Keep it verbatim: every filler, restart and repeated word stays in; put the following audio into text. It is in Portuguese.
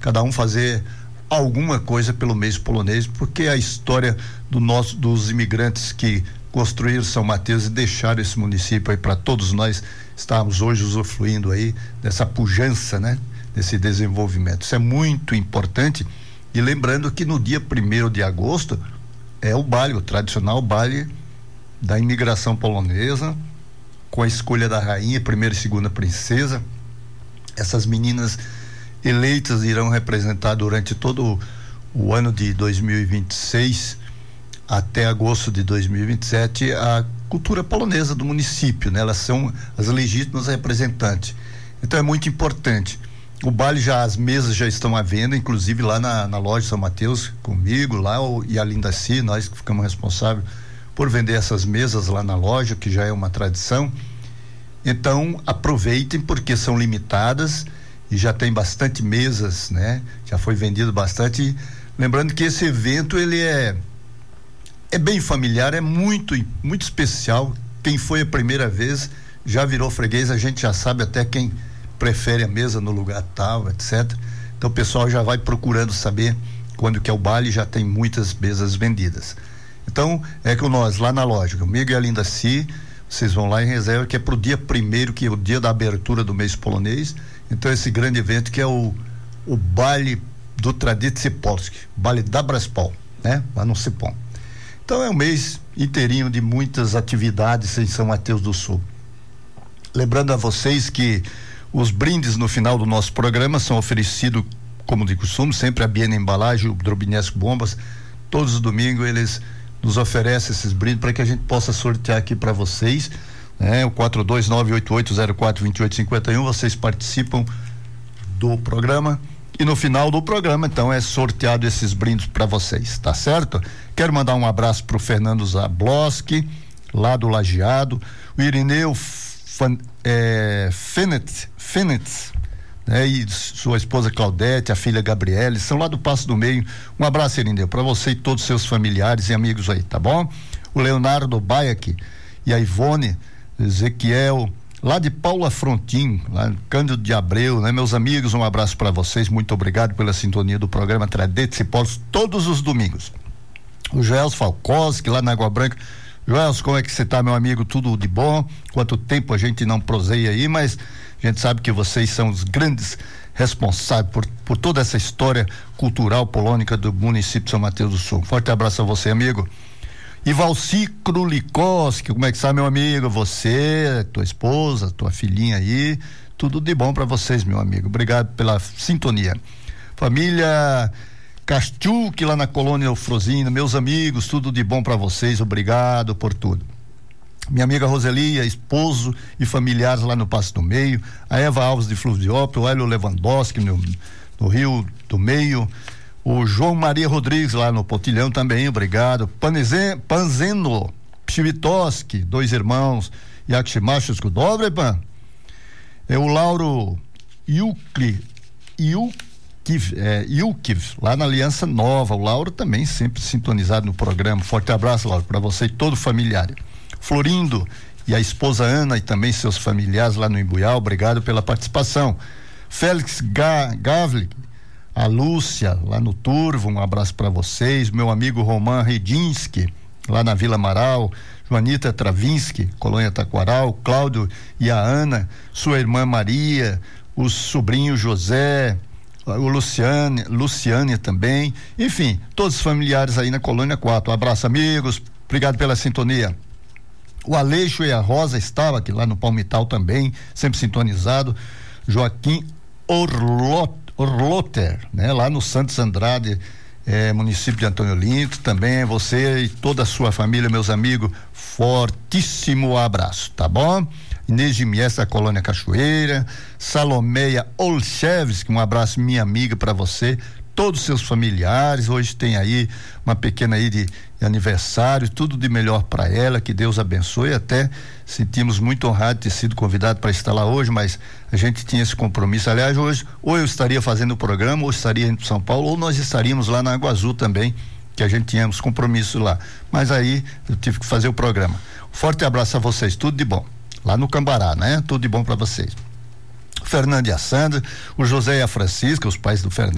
cada um fazer alguma coisa pelo mês polonês, porque a história do nosso, dos imigrantes que construíram São Mateus e deixaram esse município aí para todos nós estarmos hoje usufruindo aí dessa pujança, né? Desse desenvolvimento. Isso é muito importante. E lembrando que no dia primeiro de agosto é o baile, o tradicional baile da imigração polonesa, com a escolha da rainha, primeira e segunda princesa. Essas meninas eleitas irão representar durante todo o ano de dois mil e vinte e seis até agosto de dois mil e vinte e sete a cultura polonesa do município, né? Elas são as legítimas representantes. Então é muito importante. O baile já, as mesas já estão à venda, inclusive lá na, na loja São Mateus, comigo lá, o, e a Lindaci, nós que ficamos responsáveis por vender essas mesas lá na loja, que já é uma tradição. Então aproveitem, porque são limitadas e já tem bastante mesas, né? Já foi vendido bastante. E lembrando que esse evento ele é é bem familiar, é muito muito especial. Quem foi a primeira vez já virou freguês, a gente já sabe até quem prefere a mesa no lugar tal, etcétera. Então o pessoal já vai procurando saber quando que é o baile, já tem muitas mesas vendidas. Então é com nós lá na loja, comigo e a Lindaci, vocês vão lá em reserva, que é pro dia primeiro, que é o dia da abertura do mês polonês. Então esse grande evento que é o o baile do Tradycje Polskie, baile da Braspol, né? Lá no Cipom. Então é um mês inteirinho de muitas atividades em São Mateus do Sul. Lembrando a vocês que os brindes no final do nosso programa são oferecidos, como de costume, sempre a Biena Embalagem, o Drobinesco Bombas. Todos os domingos eles nos oferecem esses brindes para que a gente possa sortear aqui para vocês, né? O quatro dois nove oito oito zero quatro dois oito cinco um, vocês participam do programa e no final do programa, então, é sorteado esses brindes para vocês, tá certo? Quero mandar um abraço pro Fernando Zabloski, lá do Lajeado, o Irineu Fan, é, Fenetz, Fenetz, né? E sua esposa Claudete, a filha Gabriele, são lá do Passo do Meio. Um abraço, Irineu, para você e todos os seus familiares e amigos aí, tá bom? O Leonardo Baiac e a Ivone Ezequiel, lá de Paula Frontin, lá no Cândido de Abreu, né? Meus amigos, um abraço para vocês, muito obrigado pela sintonia do programa Tradycje Polskie todos os domingos. O Joels Falkowski, lá na Água Branca. Joels, como é que você tá, meu amigo? Tudo de bom? Quanto tempo a gente não proseia aí, mas a gente sabe que vocês são os grandes responsáveis por, por toda essa história cultural polônica do município de São Mateus do Sul. Forte abraço a você, amigo. E Valci Krulikowski, como é que está, meu amigo? Você, tua esposa, tua filhinha aí, tudo de bom para vocês, meu amigo. Obrigado pela sintonia. Família Kastiuk, lá na colônia Eufrosina, meus amigos, tudo de bom para vocês, obrigado por tudo. Minha amiga Roselia, esposo e familiares lá no Passo do Meio, a Eva Alves de Fluviópolis, o Hélio Lewandowski no, no Rio do Meio, o João Maria Rodrigues lá no Potilhão também, obrigado. Panzen, Panzeno Pchivitoski, dois irmãos, Yakshimachos Kudobrepan, é o Lauro Yukli, Yukiv, é, Yukiv, lá na Aliança Nova, o Lauro também sempre sintonizado no programa. Forte abraço, Lauro, para você e todo o familiar. Florindo e a esposa Ana e também seus familiares lá no Imbuial, obrigado pela participação. Félix Gavlik, a Lúcia, lá no Turvo, um abraço para vocês. Meu amigo Roman Redinski, lá na Vila Amaral. Joanita Travinski, Colônia Taquaral. Cláudio e a Ana, sua irmã Maria, o sobrinho José, o Luciane, Luciane também. Enfim, todos os familiares aí na Colônia quatro. Um abraço, amigos. Obrigado pela sintonia. O Aleixo e a Rosa estavam aqui lá no Palmital também, sempre sintonizado. Joaquim Orlot Orloter, né? Lá no Santos Andrade, eh, município de Antônio Olinto, também você e toda a sua família, meus amigos, fortíssimo abraço, tá bom? Inês de Mies da Colônia Cachoeira, Salomeia Olszewski, um abraço, minha amiga, para você, todos os seus familiares. Hoje tem aí uma pequena aí de, de aniversário, tudo de melhor para ela, que Deus abençoe. Até sentimos muito honrados de ter sido convidado para estar lá hoje, mas a gente tinha esse compromisso. Aliás, hoje ou eu estaria fazendo o programa, ou estaria indo para São Paulo, ou nós estaríamos lá na Água Azul também, que a gente tínhamos compromisso lá, mas aí eu tive que fazer o programa. Forte abraço a vocês, tudo de bom lá no Cambará, né? Tudo de bom para vocês. O Fernando e a Sandra, o José e a Francisca, os pais do Fernando,